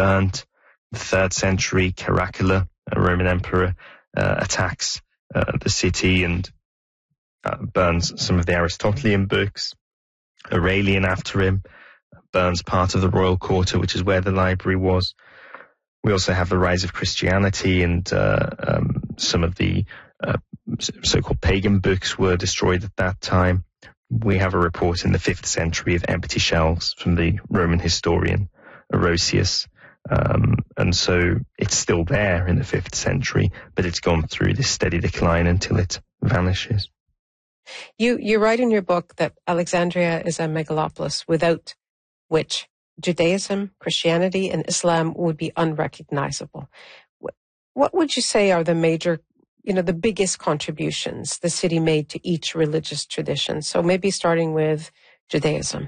burnt. The 3rd century, Caracalla, a Roman emperor, attacks the city and burns some of the Aristotelian books. Aurelian, after him, burns part of the royal quarter, which is where the library was. We also have the rise of Christianity, and some of the so-called pagan books were destroyed at that time. We have a report in the 5th century of empty shelves from the Roman historian Orosius. And so it's still there in the 5th century, but it's gone through this steady decline until it vanishes. You write in your book that Alexandria is a megalopolis without which Judaism, Christianity, and Islam would be unrecognizable. What would you say are the major, the biggest contributions the city made to each religious tradition? So maybe starting with Judaism.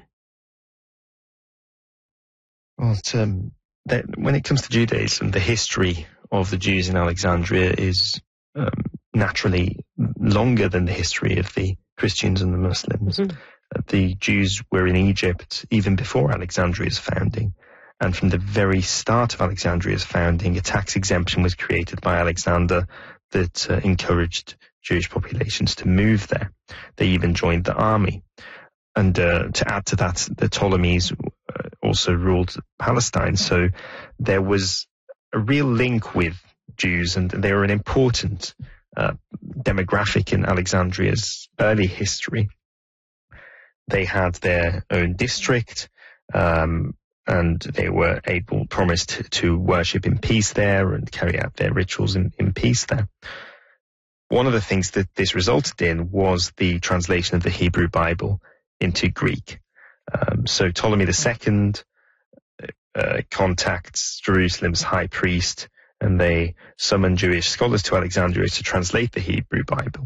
Well, when it comes to Judaism, the history of the Jews in Alexandria is naturally longer than the history of the Christians and the Muslims. Mm-hmm. The Jews were in Egypt even before Alexandria's founding. And from the very start of Alexandria's founding, a tax exemption was created by Alexander that encouraged Jewish populations to move there. They even joined the army. And to add to that, the Ptolemies also ruled Palestine. So there was a real link with Jews, and they were an important demographic in Alexandria's early history. They had their own district, and they were promised to worship in peace there and carry out their rituals in peace there. One of the things that this resulted in was the translation of the Hebrew Bible into Greek. So Ptolemy II contacts Jerusalem's high priest, and they summon Jewish scholars to Alexandria to translate the Hebrew Bible.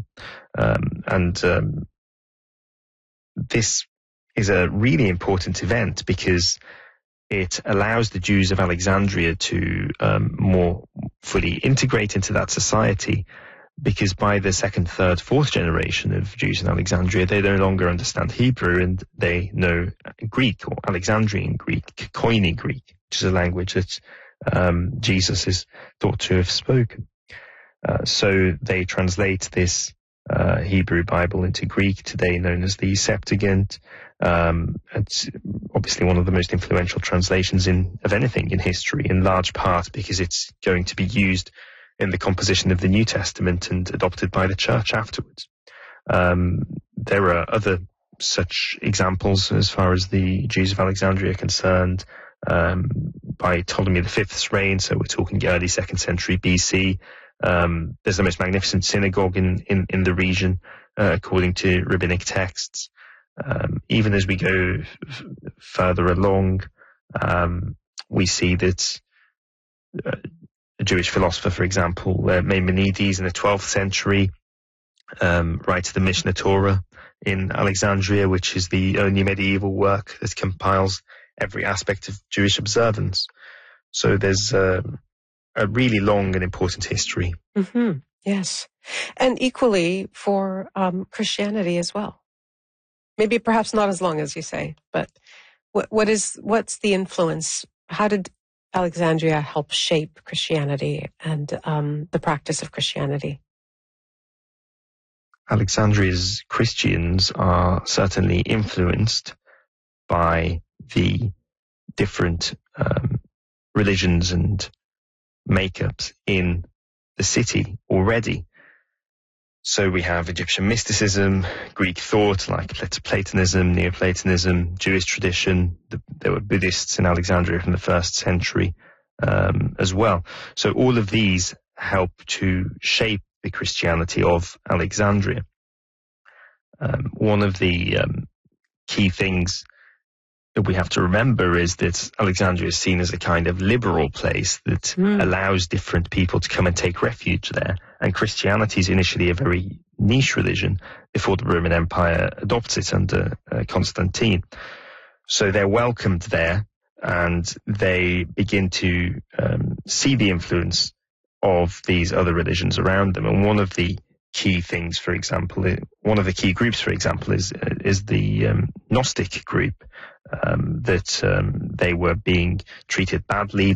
This is a really important event because it allows the Jews of Alexandria to more fully integrate into that society, because by the 2nd, 3rd, 4th generation of Jews in Alexandria, they no longer understand Hebrew and they know Greek, or Alexandrian Greek, Koine Greek, which is a language that Jesus is thought to have spoken. So they translate this Hebrew Bible into Greek, today known as the Septuagint. It's obviously one of the most influential translations of anything in history, in large part because it's going to be used in the composition of the New Testament and adopted by the church afterwards. There are other such examples as far as the Jews of Alexandria are concerned. By Ptolemy V's reign, so we're talking early 2nd century BC, there's the most magnificent synagogue in the region, according to rabbinic texts. Even as we go further along, we see that a Jewish philosopher, for example, Maimonides in the 12th century, writes the Mishneh Torah in Alexandria, which is the only medieval work that compiles every aspect of Jewish observance. So there's a really long and important history. Mm-hmm. Yes. And equally for Christianity as well. Maybe perhaps not as long as you say, but what's the influence? How did Alexandria help shape Christianity and the practice of Christianity? Alexandria's Christians are certainly influenced by the different religions and makeups in the city already. So we have Egyptian mysticism, Greek thought like Platonism, Neoplatonism, Jewish tradition. There were Buddhists in Alexandria from the 1st century as well. So all of these help to shape the Christianity of Alexandria. One of the key things that we have to remember is that Alexandria is seen as a kind of liberal place that allows different people to come and take refuge there. And Christianity is initially a very niche religion before the Roman Empire adopts it under Constantine. So they're welcomed there, and they begin to see the influence of these other religions around them. And one of the key things, for example, one of the key groups, for example, is the Gnostic group, that they were being treated badly.